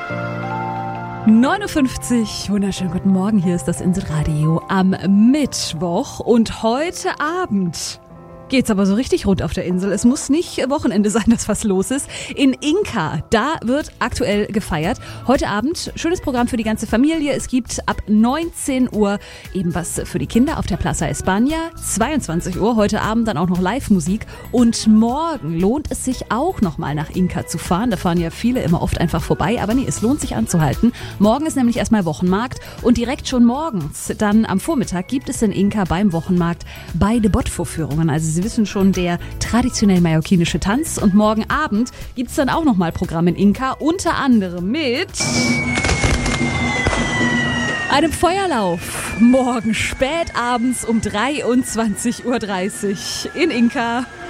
9:50 Uhr, wunderschönen guten Morgen, hier ist das Inselradio am Mittwoch und heute Abend geht's aber so richtig rund auf der Insel. Es muss nicht Wochenende sein, dass was los ist. In Inka, da wird aktuell gefeiert. Heute Abend schönes Programm für die ganze Familie. Es gibt ab 19 Uhr eben was für die Kinder auf der Plaza España. 22 Uhr heute Abend dann auch noch Live-Musik. Und morgen lohnt es sich auch nochmal nach Inka zu fahren. Da fahren ja viele immer oft einfach vorbei. Aber nee, es lohnt sich anzuhalten. Morgen ist nämlich erstmal Wochenmarkt. Und direkt schon morgens, dann am Vormittag, gibt es in Inka beim Wochenmarkt beide Bottvorführungen. Also Sie wissen schon, der traditionell mallorquinische Tanz. Und morgen Abend gibt es dann auch nochmal Programm in Inka, unter anderem mit einem Feuerlauf. Morgen spät abends um 23:30 Uhr in Inka.